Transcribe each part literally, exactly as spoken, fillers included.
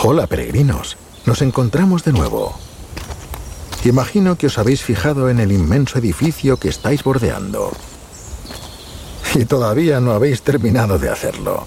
Hola, peregrinos. Nos encontramos de nuevo. Imagino que os habéis fijado en el inmenso edificio que estáis bordeando. Y todavía no habéis terminado de hacerlo.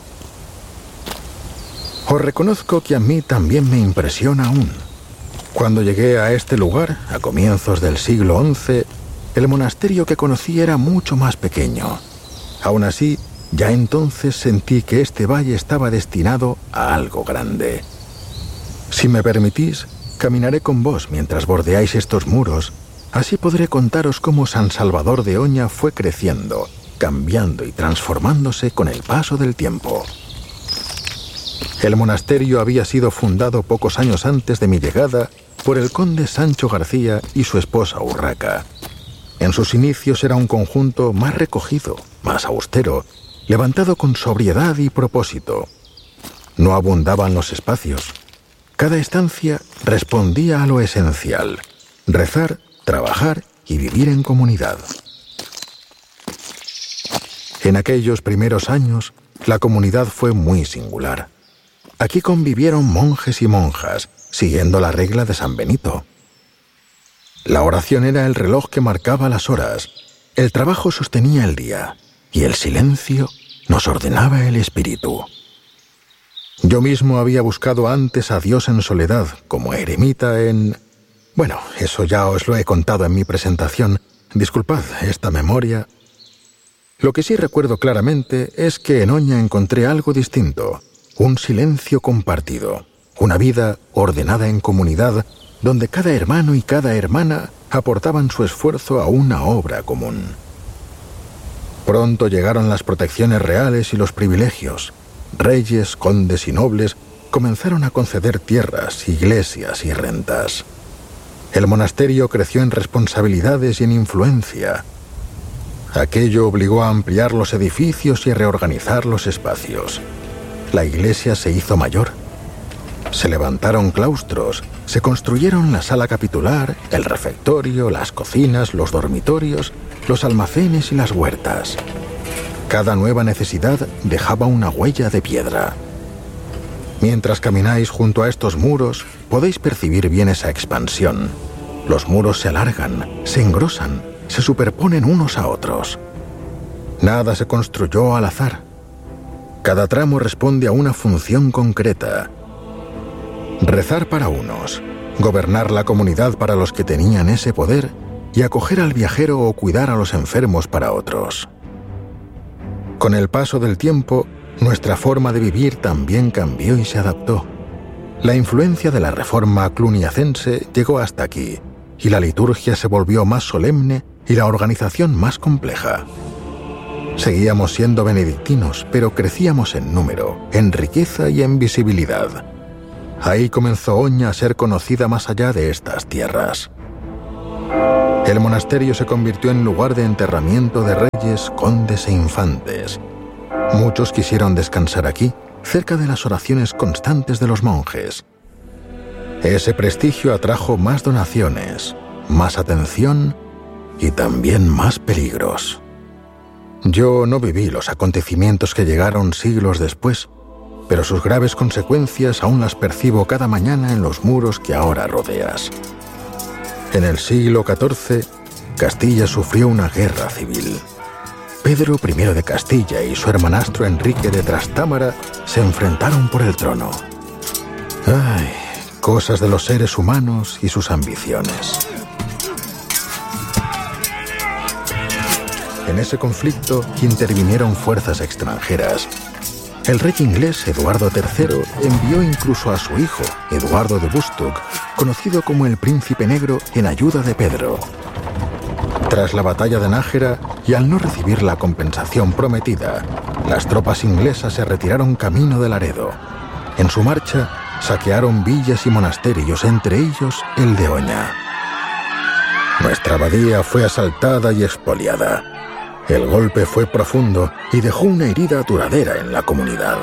Os reconozco que a mí también me impresiona aún. Cuando llegué a este lugar, a comienzos del siglo once, el monasterio que conocí era mucho más pequeño. Aún así, ya entonces sentí que este valle estaba destinado a algo grande. Si me permitís, caminaré con vos mientras bordeáis estos muros. Así podré contaros cómo San Salvador de Oña fue creciendo, cambiando y transformándose con el paso del tiempo. El monasterio había sido fundado pocos años antes de mi llegada por el conde Sancho García y su esposa Urraca. En sus inicios era un conjunto más recogido, más austero, levantado con sobriedad y propósito. No abundaban los espacios. Cada estancia respondía a lo esencial: rezar, trabajar y vivir en comunidad. En aquellos primeros años, la comunidad fue muy singular. Aquí convivieron monjes y monjas, siguiendo la regla de San Benito. La oración era el reloj que marcaba las horas, el trabajo sostenía el día, y el silencio nos ordenaba el espíritu. Yo mismo había buscado antes a Dios en soledad, como eremita en... Bueno, eso ya os lo he contado en mi presentación. Disculpad esta memoria. Lo que sí recuerdo claramente es que en Oña encontré algo distinto. Un silencio compartido, una vida ordenada en comunidad, donde cada hermano y cada hermana aportaban su esfuerzo a una obra común. Pronto llegaron las protecciones reales y los privilegios. Reyes, condes y nobles comenzaron a conceder tierras, iglesias y rentas. El monasterio creció en responsabilidades y en influencia. Aquello obligó a ampliar los edificios y a reorganizar los espacios. La iglesia se hizo mayor. Se levantaron claustros, se construyeron la sala capitular, el refectorio, las cocinas, los dormitorios, los almacenes y las huertas. Cada nueva necesidad dejaba una huella de piedra. Mientras camináis junto a estos muros, podéis percibir bien esa expansión. Los muros se alargan, se engrosan, se superponen unos a otros. Nada se construyó al azar. Cada tramo responde a una función concreta. Rezar para unos, gobernar la comunidad para los que tenían ese poder y acoger al viajero o cuidar a los enfermos para otros. Con el paso del tiempo, nuestra forma de vivir también cambió y se adaptó. La influencia de la reforma cluniacense llegó hasta aquí, y la liturgia se volvió más solemne y la organización más compleja. Seguíamos siendo benedictinos, pero crecíamos en número, en riqueza y en visibilidad. Ahí comenzó Oña a ser conocida más allá de estas tierras. El monasterio se convirtió en lugar de enterramiento de reyes, condes e infantes. Muchos quisieron descansar aquí, cerca de las oraciones constantes de los monjes. Ese prestigio atrajo más donaciones, más atención y también más peligros. Yo no viví los acontecimientos que llegaron siglos después, pero sus graves consecuencias aún las percibo cada mañana en los muros que ahora rodeas. En el siglo catorce, Castilla sufrió una guerra civil. Pedro primero de Castilla y su hermanastro Enrique de Trastámara se enfrentaron por el trono. Ay, cosas de los seres humanos y sus ambiciones. En ese conflicto intervinieron fuerzas extranjeras. El rey inglés Eduardo tercero envió incluso a su hijo, Eduardo de Bustock, conocido como el Príncipe Negro, en ayuda de Pedro. Tras la batalla de Nájera, y al no recibir la compensación prometida, las tropas inglesas se retiraron camino de Laredo. En su marcha, saquearon villas y monasterios, entre ellos el de Oña. Nuestra abadía fue asaltada y expoliada. El golpe fue profundo y dejó una herida duradera en la comunidad.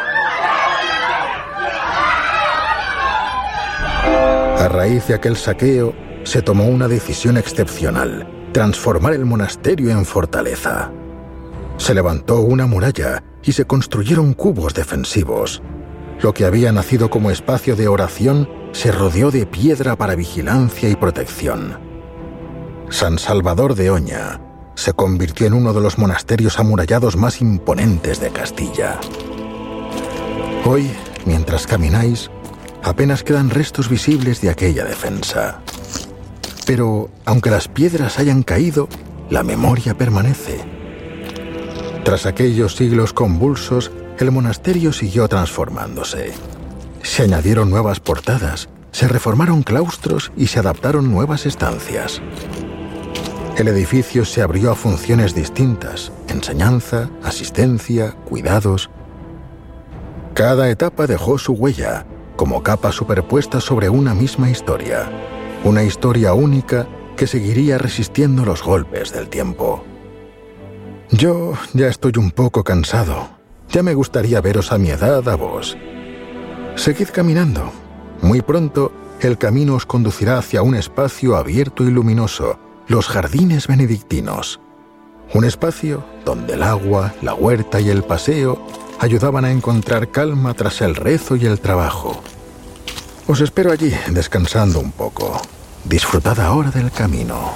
A raíz de aquel saqueo, se tomó una decisión excepcional: transformar el monasterio en fortaleza. Se levantó una muralla y se construyeron cubos defensivos. Lo que había nacido como espacio de oración se rodeó de piedra para vigilancia y protección. San Salvador de Oña se convirtió en uno de los monasterios amurallados más imponentes de Castilla. Hoy, mientras camináis, apenas quedan restos visibles de aquella defensa. Pero, aunque las piedras hayan caído, la memoria permanece. Tras aquellos siglos convulsos, el monasterio siguió transformándose. Se añadieron nuevas portadas, se reformaron claustros y se adaptaron nuevas estancias. El edificio se abrió a funciones distintas: enseñanza, asistencia, cuidados. Cada etapa dejó su huella, como capas superpuestas sobre una misma historia. Una historia única que seguiría resistiendo los golpes del tiempo. Yo ya estoy un poco cansado. Ya me gustaría veros a mi edad a vos. Seguid caminando. Muy pronto, el camino os conducirá hacia un espacio abierto y luminoso, los jardines benedictinos. Un espacio donde el agua, la huerta y el paseo ayudaban a encontrar calma tras el rezo y el trabajo. Os espero allí, descansando un poco. Disfrutad ahora del camino.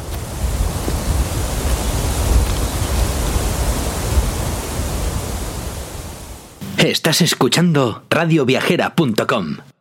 Estás escuchando radio viajera punto com.